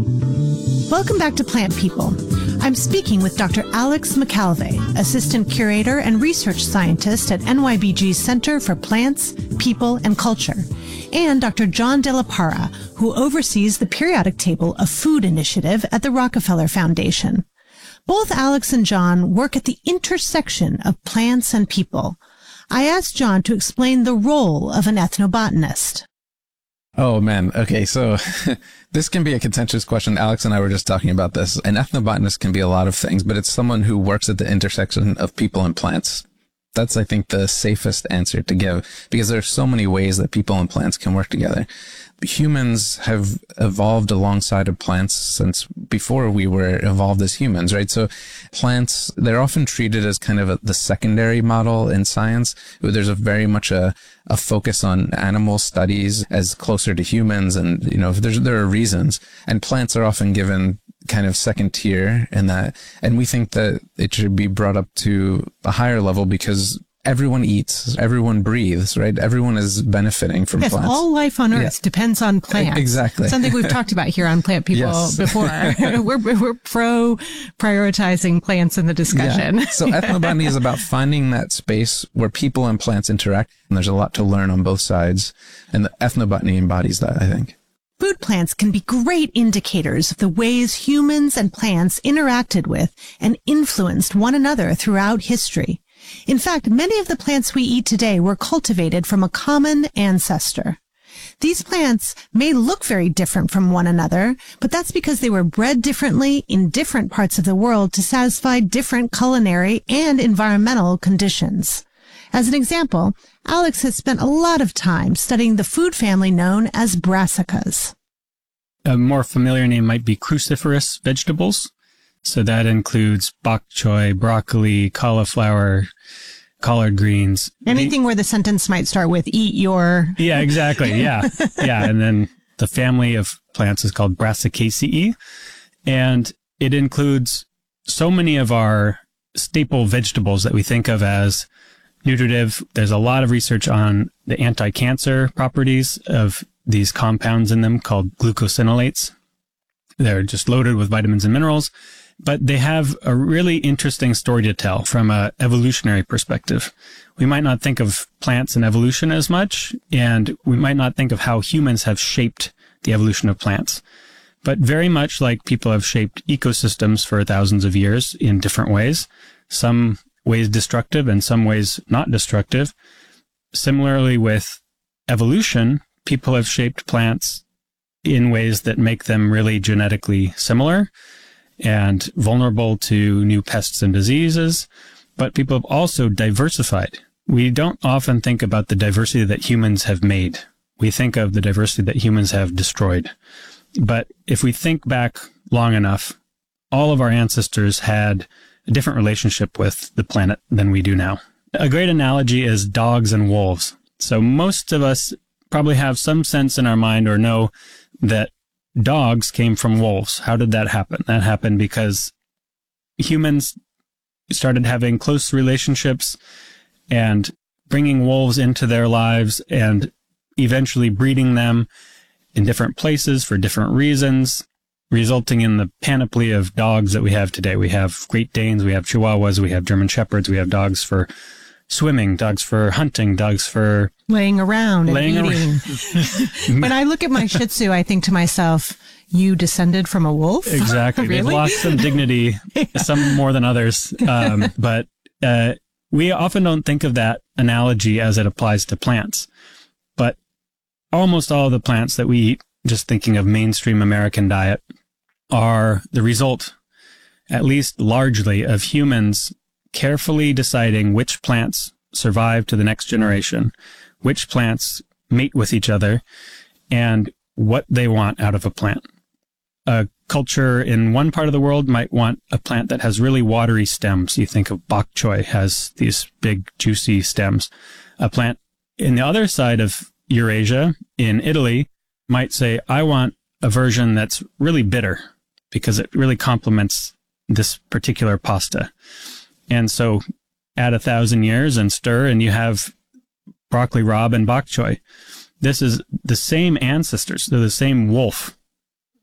Welcome back to Plant People. I'm speaking with Dr. Alex McAlvey, Assistant Curator and Research Scientist at NYBG's Center for Plants, People, and Culture, and Dr. John De La Parra, who oversees the Periodic Table of Food Initiative at the Rockefeller Foundation. Both Alex and John work at the intersection of plants and people. I asked John to explain the role of an ethnobotanist. Oh, man. Okay, so this can be a contentious question. Alex and I were just talking about this. An ethnobotanist can be a lot of things, but it's someone who works at the intersection of people and plants. That's, I think, the safest answer to give, because there's so many ways that people and plants can work together. Humans have evolved alongside of plants since before we were evolved as humans, right? So plants, they're often treated as kind of the secondary model in science. There's very much a focus on animal studies as closer to humans, and there are reasons. And plants are often given kind of second tier in that, and we think that it should be brought up to a higher level because everyone eats, everyone breathes, right? Everyone is benefiting from plants. All life on Earth depends on plants. Exactly. Something we've talked about here on Plant People before. We're prioritizing plants in the discussion. Yeah. So ethnobotany is about finding that space where people and plants interact, and there's a lot to learn on both sides, and the ethnobotany embodies that, I think. Food plants can be great indicators of the ways humans and plants interacted with and influenced one another throughout history. In fact, many of the plants we eat today were cultivated from a common ancestor. These plants may look very different from one another, but that's because they were bred differently in different parts of the world to satisfy different culinary and environmental conditions. As an example, Alex has spent a lot of time studying the food family known as brassicas. A more familiar name might be cruciferous vegetables. So that includes bok choy, broccoli, cauliflower, collard greens. Anything where the sentence might start with eat your... Yeah, exactly. Yeah. Yeah. And then the family of plants is called Brassicaceae. And it includes so many of our staple vegetables that we think of as nutritive. There's a lot of research on the anti-cancer properties of these compounds in them called glucosinolates. They're just loaded with vitamins and minerals. But they have a really interesting story to tell from an evolutionary perspective. We might not think of plants and evolution as much, and we might not think of how humans have shaped the evolution of plants. But very much like people have shaped ecosystems for thousands of years in different ways, some ways destructive and some ways not destructive. Similarly with evolution, people have shaped plants in ways that make them really genetically similar and vulnerable to new pests and diseases, but people have also diversified. We don't often think about the diversity that humans have made. We think of the diversity that humans have destroyed. But if we think back long enough, all of our ancestors had a different relationship with the planet than we do now. A great analogy is dogs and wolves. So most of us probably have some sense in our mind or know that dogs came from wolves. How did that happen? That happened because humans started having close relationships and bringing wolves into their lives and eventually breeding them in different places for different reasons, resulting in the panoply of dogs that we have today. We have Great Danes, we have Chihuahuas, we have German Shepherds, we have dogs for swimming, dogs for hunting, dogs for laying around and eating. When I look at my Shih Tzu, I think to myself, you descended from a wolf? Exactly. Really? They've lost some dignity, some more than others. But we often don't think of that analogy as it applies to plants. But almost all of the plants that we eat, just thinking of mainstream American diet, are the result, at least largely, of humans carefully deciding which plants survive to the next generation, which plants mate with each other, and what they want out of a plant. A culture in one part of the world might want a plant that has really watery stems. You think of bok choy has these big, juicy stems. A plant in the other side of Eurasia, in Italy, might say, I want a version that's really bitter because it really complements this particular pasta. And so add 1,000 years and stir, and you have broccoli rabe and bok choy. This is the same ancestors. They're the same wolf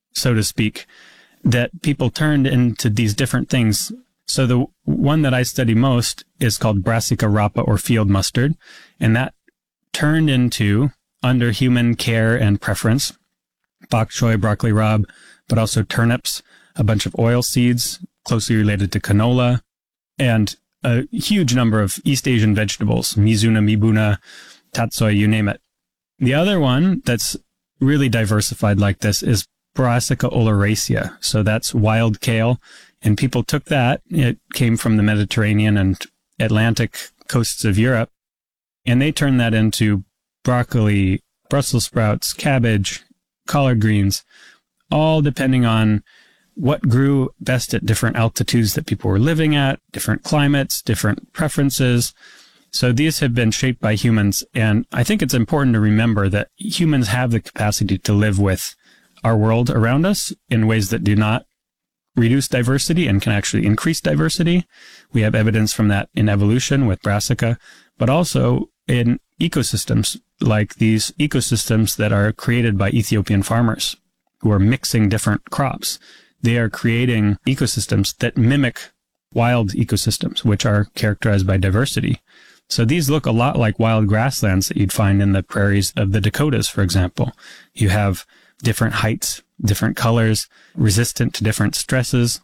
so to speak, that people turned into these different things. So the one that I study most is called Brassica rapa, or field mustard, and that turned into, under human care and preference, bok choy, broccoli rabe, but also turnips, a bunch of oil seeds closely related to canola, and a huge number of East Asian vegetables, mizuna, mibuna, tatsoi, you name it. The other one that's really diversified like this is Brassica oleracea. So that's wild kale. And people took that. It came from the Mediterranean and Atlantic coasts of Europe. And they turned that into broccoli, Brussels sprouts, cabbage, collard greens, all depending on what grew best at different altitudes that people were living at, different climates, different preferences. So these have been shaped by humans. And I think it's important to remember that humans have the capacity to live with our world around us in ways that do not reduce diversity and can actually increase diversity. We have evidence from that in evolution with Brassica, but also in ecosystems, like these ecosystems that are created by Ethiopian farmers who are mixing different crops. They are creating ecosystems that mimic wild ecosystems, which are characterized by diversity. So these look a lot like wild grasslands that you'd find in the prairies of the Dakotas, for example. You have different heights, different colors, resistant to different stresses.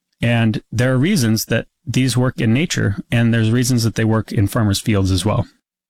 And there are reasons that these work in nature, and there's reasons that they work in farmers' fields as well.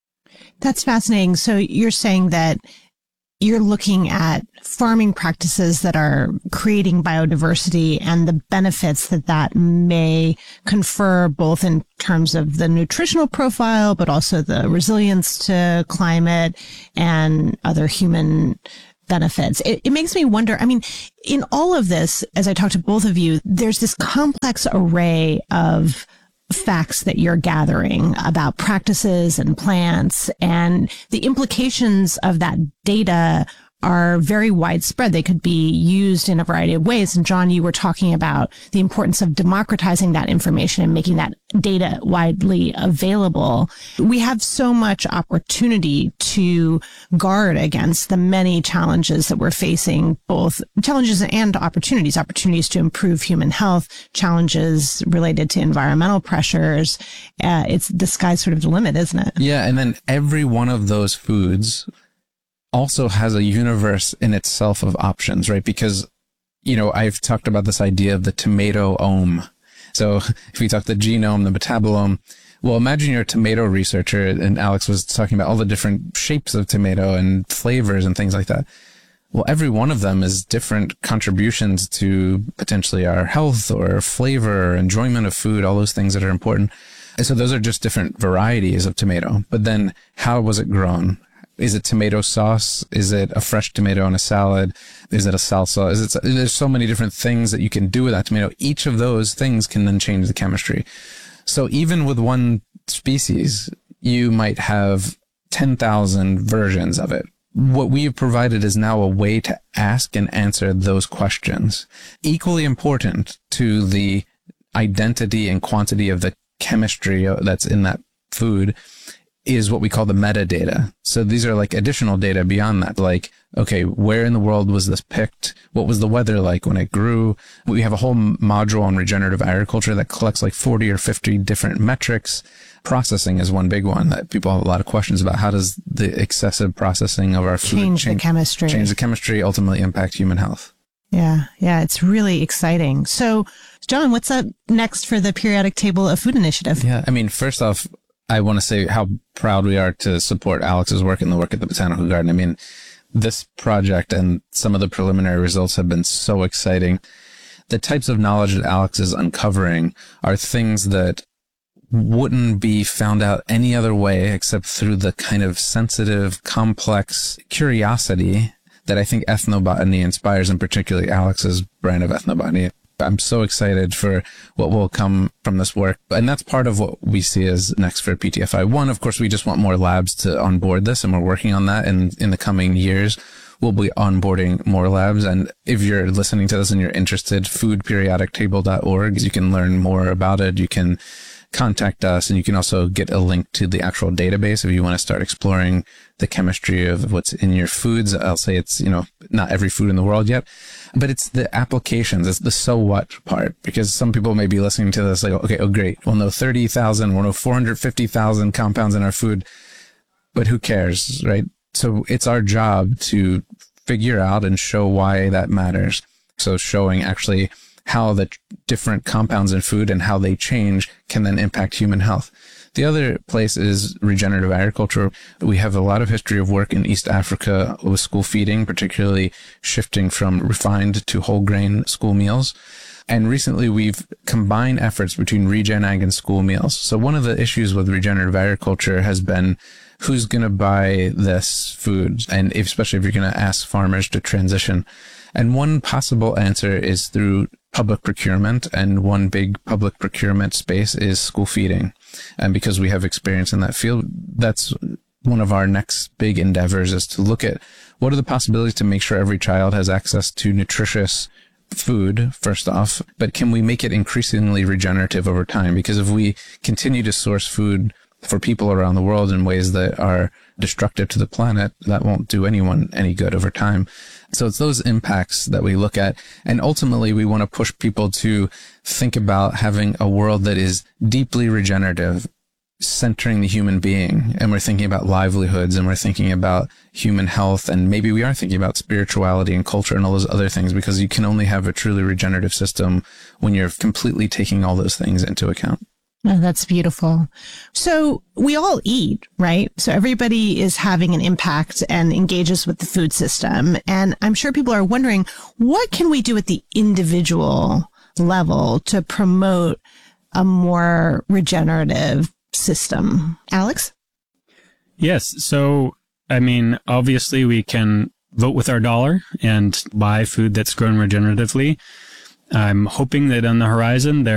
That's fascinating. So you're saying that you're looking at farming practices that are creating biodiversity and the benefits that that may confer, both in terms of the nutritional profile, but also the resilience to climate and other human benefits. It makes me wonder, I mean, in all of this, as I talk to both of you, there's this complex array of facts that you're gathering about practices and plants, and the implications of that data are very widespread. They could be used in a variety of ways. And John, you were talking about the importance of democratizing that information and making that data widely available. We have so much opportunity to guard against the many challenges that we're facing, both challenges and opportunities to improve human health, challenges related to environmental pressures. It's the sky's sort of the limit, isn't it? Yeah. And then every one of those foods also has a universe in itself of options, right? Because, you know, I've talked about this idea of the tomato-ome. So if we talk the genome, the metabolome, well, imagine you're a tomato researcher, and Alex was talking about all the different shapes of tomato and flavors and things like that. Well, every one of them is different contributions to potentially our health or flavor or enjoyment of food, all those things that are important. And so those are just different varieties of tomato. But then how was it grown? Is it tomato sauce? Is it a fresh tomato in a salad? Is it a salsa? There's so many different things that you can do with that tomato. Each of those things can then change the chemistry. So even with one species, you might have 10,000 versions of it. What we've provided is now a way to ask and answer those questions. Equally important to the identity and quantity of the chemistry that's in that food is what we call the metadata. So these are like additional data beyond that. Like, okay, where in the world was this picked? What was the weather like when it grew? We have a whole module on regenerative agriculture that collects like 40 or 50 different metrics. Processing is one big one that people have a lot of questions about. How does the excessive processing of our food change the chemistry, ultimately impact human health? Yeah, it's really exciting. So, John, what's up next for the Periodic Table of Food Initiative? Yeah, I mean, first off, I want to say how proud we are to support Alex's work and the work at the Botanical Garden. I mean, this project and some of the preliminary results have been so exciting. The types of knowledge that Alex is uncovering are things that wouldn't be found out any other way except through the kind of sensitive, complex curiosity that I think ethnobotany inspires, and particularly Alex's brand of ethnobotany. I'm so excited for what will come from this work. And that's part of what we see as next for PTFI. One, of course, we just want more labs to onboard this, and we're working on that. And in the coming years, we'll be onboarding more labs. And if you're listening to this and you're interested, foodperiodictable.org, you can learn more about it. You can contact us, and you can also get a link to the actual database if you want to start exploring the chemistry of what's in your foods. I'll say it's, not every food in the world yet, but it's the applications. It's the so what part, because some people may be listening to this like, okay, oh great, we'll know 30,000, we'll know 450,000 compounds in our food, but who cares, right? So it's our job to figure out and show why that matters. So showing actually how the different compounds in food and how they change can then impact human health. The other place is regenerative agriculture. We have a lot of history of work in East Africa with school feeding, particularly shifting from refined to whole grain school meals. And recently we've combined efforts between regen ag and school meals. So one of the issues with regenerative agriculture has been who's going to buy this food, and especially if you're going to ask farmers to transition. And one possible answer is through public procurement, and one big public procurement space is school feeding. And because we have experience in that field, that's one of our next big endeavors, is to look at what are the possibilities to make sure every child has access to nutritious food, first off, but can we make it increasingly regenerative over time? Because if we continue to source food for people around the world in ways that are destructive to the planet, that won't do anyone any good over time. So it's those impacts that we look at. And ultimately, we want to push people to think about having a world that is deeply regenerative, centering the human being. And we're thinking about livelihoods, and we're thinking about human health. And maybe we are thinking about spirituality and culture and all those other things, because you can only have a truly regenerative system when you're completely taking all those things into account. Oh, that's beautiful. So we all eat, right? So everybody is having an impact and engages with the food system. And I'm sure people are wondering, what can we do at the individual level to promote a more regenerative system? Alex? Yes. So, obviously we can vote with our dollar and buy food that's grown regeneratively. I'm hoping that on the horizon, there